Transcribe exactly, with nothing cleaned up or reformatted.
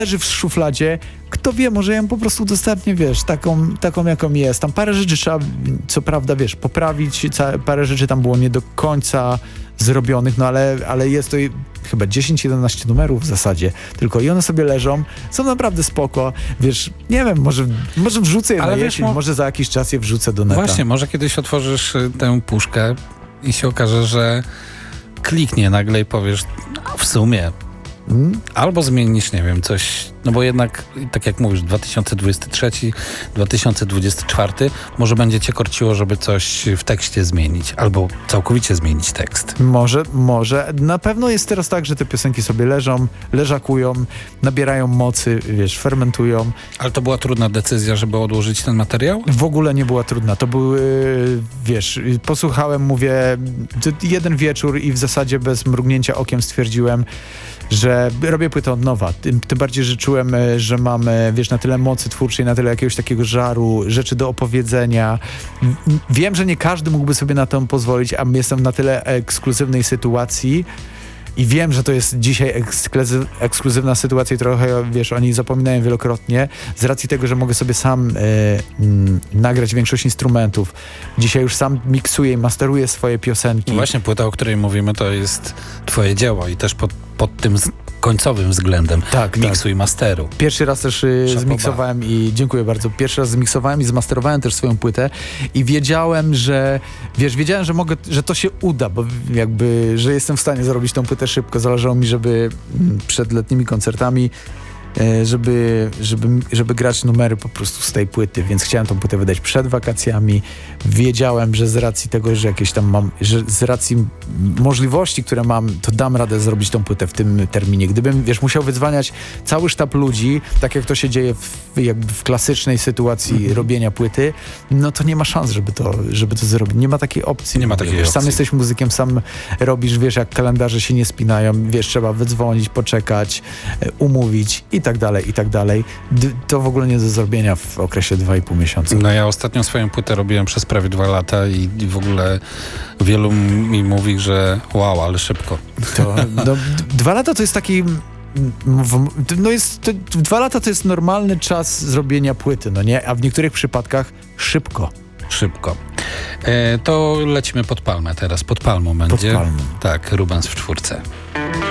leży w szufladzie, kto wie, może ja ją po prostu udostępnię, wiesz, taką, taką jaką jest. Tam parę rzeczy trzeba, co prawda, wiesz, poprawić, ca- parę rzeczy tam było nie do końca zrobionych, no ale, ale jest to chyba dziesięć jedenaście numerów w zasadzie, tylko i one sobie leżą, są naprawdę spoko, wiesz, nie wiem, może, może wrzucę je ale na wiesz, jesień, mo- może za jakiś czas je wrzucę do neta. Właśnie, może kiedyś otworzysz y, tę puszkę i się okaże, że kliknie nagle i powiesz, no w sumie, Hmm? albo zmienisz, nie wiem, coś, no bo jednak, tak jak mówisz, dwa tysiące dwudziesty trzeci, dwa tysiące dwudziesty czwarty, może będzie cię korciło, żeby coś w tekście zmienić, albo całkowicie zmienić tekst. Może, może. Na pewno jest teraz tak, że te piosenki sobie leżą, leżakują, nabierają mocy, wiesz, fermentują. Ale to była trudna decyzja, żeby odłożyć ten materiał? W ogóle nie była trudna. To były, wiesz, posłuchałem, mówię, jeden wieczór i w zasadzie bez mrugnięcia okiem stwierdziłem, że robię płytę od nowa. Tym, tym bardziej, że czułem, że mam, wiesz, na tyle mocy twórczej, na tyle jakiegoś takiego żaru, rzeczy do opowiedzenia. Wiem, że nie każdy mógłby sobie na to pozwolić, a jestem w na tyle ekskluzywnej sytuacji i wiem, że to jest dzisiaj ekskluzyw, ekskluzywna sytuacja i trochę, wiesz, o niej zapominają wielokrotnie, z racji tego, że mogę sobie sam y, y, nagrać większość instrumentów. Dzisiaj już sam miksuję i masteruję swoje piosenki. Właśnie płyta, o której mówimy, to jest twoje dzieło i też pod, pod tym z, końcowym względem tak, miksu tak. i masteru. Pierwszy raz też y, zmiksowałem i dziękuję bardzo. Pierwszy raz zmiksowałem i zmasterowałem też swoją płytę i wiedziałem, że wiesz, wiedziałem, że mogę, że to się uda, bo jakby, że jestem w stanie zrobić tą płytę szybko. Zależało mi, żeby przed letnimi koncertami Żeby, żeby, żeby grać numery po prostu z tej płyty, więc chciałem tą płytę wydać przed wakacjami. Wiedziałem, że z racji tego, że jakieś tam mam, że z racji możliwości, które mam, to dam radę zrobić tą płytę w tym terminie. Gdybym, wiesz, musiał wydzwaniać cały sztab ludzi, tak jak to się dzieje w, jakby w klasycznej sytuacji mm-hmm. robienia płyty, no to nie ma szans, żeby to, żeby to zrobić. Nie ma takiej opcji. Nie ma takiej wiesz, opcji. Sam jesteś muzykiem, sam robisz, wiesz, jak kalendarze się nie spinają, wiesz, trzeba wydzwonić, poczekać, umówić i tak dalej, i tak dalej. D- to w ogóle nie do zrobienia w okresie dwa i pół miesiąca. No ja ostatnią swoją płytę robiłem przez prawie dwa lata i, i w ogóle wielu mi mówi, że wow, ale szybko. To, no, d- dwa lata to jest taki... W, no jest, to, dwa lata to jest normalny czas zrobienia płyty, no nie? A w niektórych przypadkach szybko. Szybko. E, to lecimy pod palmę teraz. Pod palmą będzie. Pod palmą. Tak, Rubens w czwórce.